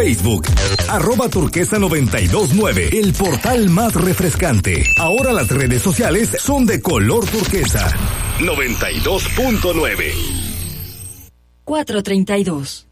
Facebook. @turquesa929, el portal más refrescante. Ahora las redes sociales son de color turquesa. 92.9. 432.